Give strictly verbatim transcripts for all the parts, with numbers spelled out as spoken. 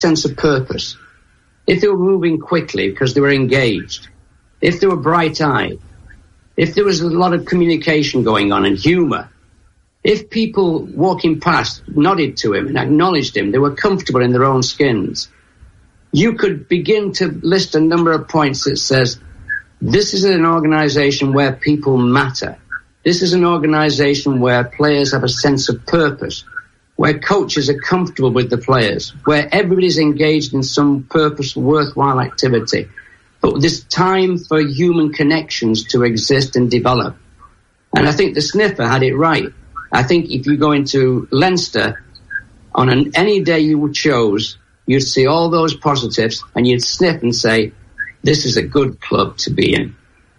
sense of purpose, if they were moving quickly because they were engaged, if they were bright-eyed, if there was a lot of communication going on and humour, if people walking past nodded to him and acknowledged him, they were comfortable in their own skins, you could begin to list a number of points that says, this is an organisation where people matter. This is an organisation where players have a sense of purpose, where coaches are comfortable with the players, where everybody's engaged in some purposeful, worthwhile activity. But there's time for human connections to exist and develop. And I think the sniffer had it right. I think if you go into Leinster, on an, any day you chose, you'd see all those positives and you'd sniff and say, this is a good club to be in.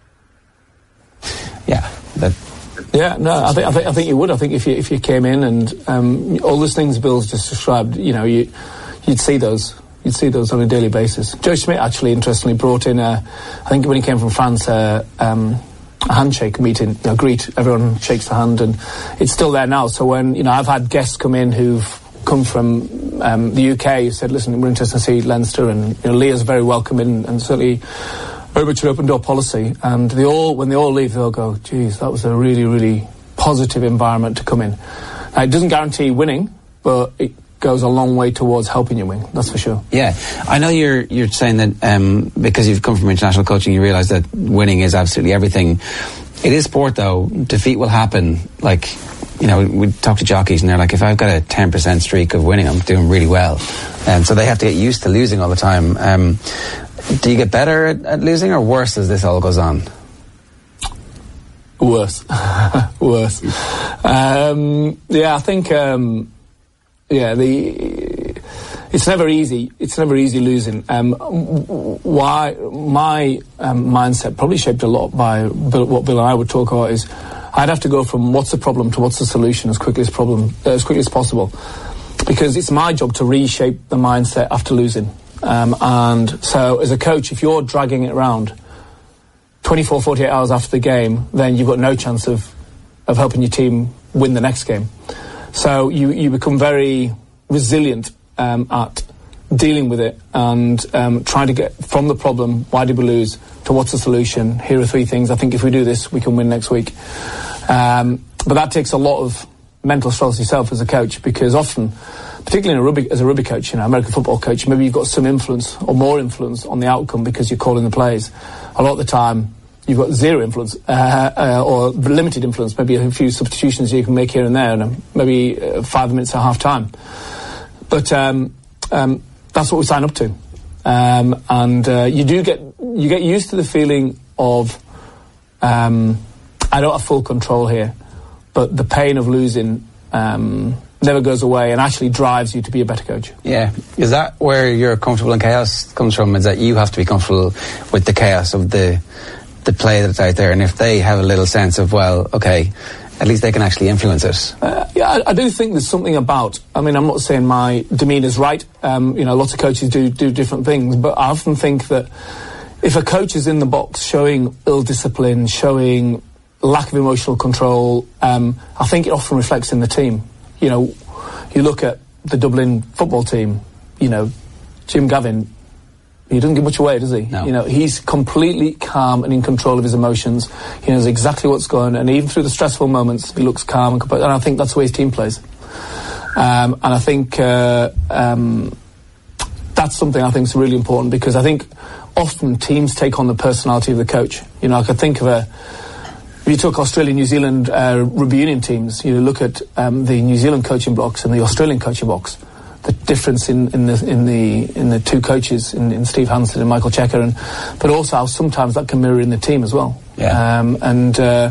Yeah, that... Yeah, no, I think, I think I think you would. I think if you if you came in and um, all those things Bill's just described, you know, you you'd see those, you'd see those on a daily basis. Joe Schmidt actually, interestingly, brought in a, I think when he came from France, uh, um, a handshake meeting, you know, greet, everyone shakes the hand, and it's still there now. So when, you know, I've had guests come in who've come from um, the U K who said, listen, we're interested to see Leinster, and you know, Leah's very welcoming and certainly very much an open door policy, and they all, when they all leave, they'll go, geez, that was a really, really positive environment to come in. Now, it doesn't guarantee winning, but it goes a long way towards helping you win, that's for sure. Yeah, I know you're you're saying that um, because you've come from international coaching, you realise that winning is absolutely everything. It is sport, though. Defeat will happen. Like, you know, we talk to jockeys and they're like, if I've got a ten percent streak of winning, I'm doing really well. And so they have to get used to losing all the time. Um, do you get better at, at losing or worse as this all goes on? Worse. Worse. Um, yeah, I think, um, yeah, the it's never easy. It's never easy losing. Um, why my um, mindset, probably shaped a lot by Bill, what Bill and I would talk about, is I'd have to go from what's the problem to what's the solution as quickly as problem uh, as quickly as possible, because it's my job to reshape the mindset after losing. Um, and so as a coach, if you're dragging it around twenty-four, forty-eight hours after the game, then you've got no chance of, of helping your team win the next game. So you, you become very resilient um, at dealing with it and um, trying to get from the problem, why did we lose, to what's the solution, here are three things, I think if we do this, we can win next week. Um, but that takes a lot of mental stress yourself as a coach, because often, particularly in a rugby, as a rugby coach, you know, American football coach, maybe you've got some influence or more influence on the outcome because you're calling the plays. A lot of the time, you've got zero influence uh, uh, or limited influence, maybe a few substitutions you can make here and there, and maybe uh, five minutes at half time. But um, um, that's what we sign up to, um, and uh, you do get you get used to the feeling of um, I don't have full control here, but the pain of losing um, never goes away and actually drives you to be a better coach. Yeah. Is that where your comfortable in chaos comes from? Is that you have to be comfortable with the chaos of the the play that's out there, and if they have a little sense of, well, okay, at least they can actually influence it. Uh, yeah, I, I do think there's something about, I mean, I'm not saying my demeanour's right, um, you know, lots of coaches do, do different things, but I often think that if a coach is in the box showing ill discipline, showing lack of emotional control, um, I think it often reflects in the team. You know, you look at the Dublin football team, you know, Jim Gavin, he doesn't give much away, does he? No. You know, he's completely calm and in control of his emotions. He knows exactly what's going on, and even through the stressful moments, he looks calm and composed. And I think that's the way his team plays. Um, and I think uh, um, that's something I think is really important, because I think often teams take on the personality of the coach. You know, I could think of a, if you took Australia, New Zealand uh, rugby union teams, you look at um, the New Zealand coaching blocks and the Australian coaching blocks. The difference in, in the in the in the two coaches, in, in Steve Hansen and Michael Checker, and but also how sometimes that can mirror in the team as well. Yeah. Um, and uh,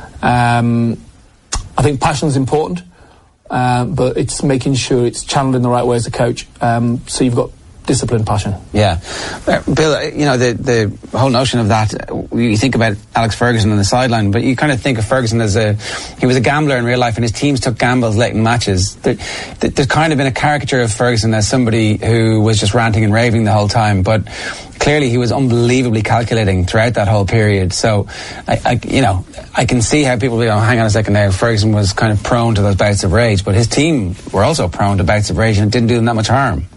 um, I think passion's important, uh, but it's making sure it's channeled in the right way as a coach. Um, so you've got discipline, passion. Yeah. Uh, Bill, you know, the the whole notion of that, uh, you think about Alex Ferguson on the sideline, but you kind of think of Ferguson as a, he was a gambler in real life, and his teams took gambles late in matches. There, there's kind of been a caricature of Ferguson as somebody who was just ranting and raving the whole time, but clearly he was unbelievably calculating throughout that whole period. So, I, I you know, I can see how people, you know, hang on a second now, Ferguson was kind of prone to those bouts of rage, but his team were also prone to bouts of rage, and it didn't do them that much harm.